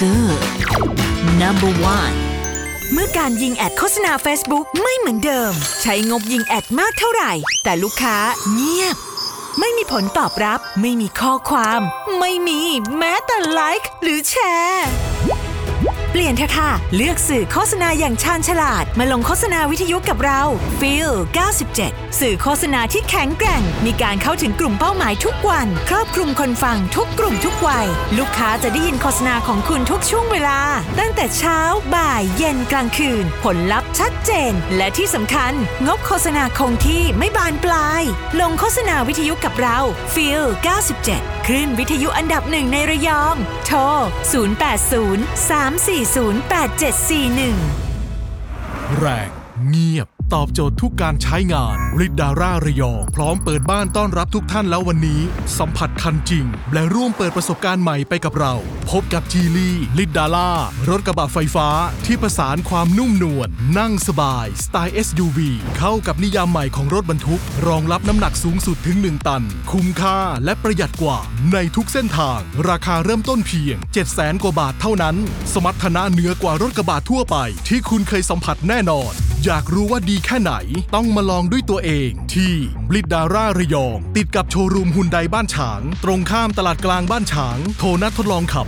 good Number 1 เมื่อการยิงแอดโฆษณา Facebook ไม่เหมือนเดิมใช้งบยิงแอดมากเท่าไหร่แต่ลูกค้าเงียบไม่มีผลตอบรับไม่มีข้อความไม่มีแม้แต่ไลค์หรือแชร์เปลี่ยนเถอะค่ะเลือกสื่อโฆษณาอย่างชาญฉลาดมาลงโฆษณาวิทยุกับเรา Feel 97สื่อโฆษณาที่แข็งแกร่งมีการเข้าถึงกลุ่มเป้าหมายทุกวันครอบคลุมคนฟังทุกกลุ่มทุกวัยลูกค้าจะได้ยินโฆษณาของคุณทุกช่วงเวลาตั้งแต่เช้าบ่ายเย็นกลางคืนผลลัพธ์ชัดเจนและที่สำคัญงบโฆษณาคงที่ไม่บานปลายลงโฆษณาวิทยุกับเรา Feel 97คลื่นวิทยุอันดับ1ในระยองโทร0803408741 แรงเงียบตอบโจทย์ทุกการใช้งานริดาร่าระยองพร้อมเปิดบ้านต้อนรับทุกท่านแล้ววันนี้สัมผัสคันจริงและร่วมเปิดประสบการณ์ใหม่ไปกับเราพบกับจีลี่ริดาร่ารถกระบะไฟฟ้าที่ผสานความนุ่มนวลนั่งสบายสไตล์ SUV เข้ากับนิยามใหม่ของรถบรรทุกรองรับน้ำหนักสูงสุดถึง1 ตันคุ้มค่าและประหยัดกว่าในทุกเส้นทางราคาเริ่มต้นเพียง 700,000 กว่าบาทเท่านั้นสมรรถนะเหนือกว่ารถกระบะทั่วไปที่คุณเคยสัมผัสแน่นอนอยากรู้ว่าดีแค่ไหนต้องมาลองด้วยตัวเองที่บลิดดาร่าระยองติดกับโชว์รูมฮุนไดบ้านฉางตรงข้ามตลาดกลางบ้านฉางโทรนัดทดลองขับ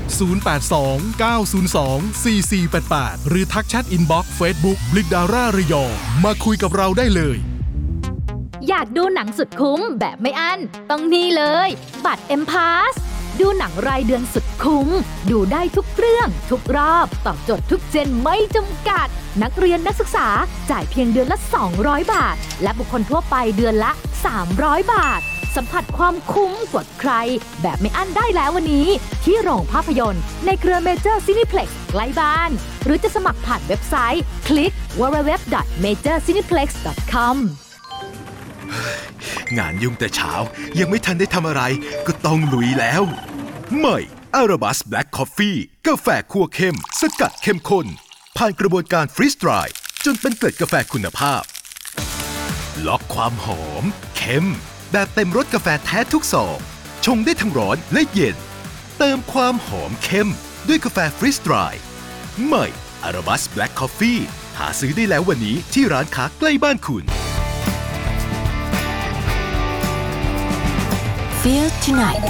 0829024488หรือทักแชทอินบ็อกซ์เฟซบุ๊กบลิดดาร่าระยองมาคุยกับเราได้เลยอยากดูหนังสุดคุ้มแบบไม่อั้นต้องนี่เลยบัตร M-Pass ดูหนังรายเดือนสุดคุ้มดูได้ทุกเรื่องทุกรอบตอบโจทย์ทุกเจนไม่จำกัดนักเรียนนักศึกษาจ่ายเพียงเดือนละ200 บาทและบุคคลทั่วไปเดือนละ300 บาทสัมผัสความคุ้มกว่าใครแบบไม่อั้นได้แล้ววันนี้ที่โรงภาพยนตร์ในเครือเมเจอร์ซินิเพล็กซ์ใกล้บ้านหรือจะสมัครผ่านเว็บไซต์คลิก www.majorcineplex.com งานยุ่งแต่เช้ายังไม่ทันได้ทำอะไรก็ต้องลุยแล้วใหม่อาราบัสแบล็กคอฟฟี่กาแฟคั่วเข้มสกัดเข้มข้นผ่านกระบวนการฟรีสไตร์จนเป็นเกล็ดกาแฟคุณภาพล็อกความหอมเข้มแบบเต็มรสกาแฟแท้ทุกซองชงได้ทั้งร้อนและเย็นเติมความหอมเข้มด้วยกาแฟฟรีสไตร์ใหม่อาราบัสแบล็กคอฟฟี่หาซื้อได้แล้ววันนี้ที่ร้านค้าใกล้บ้านคุณ Feel tonight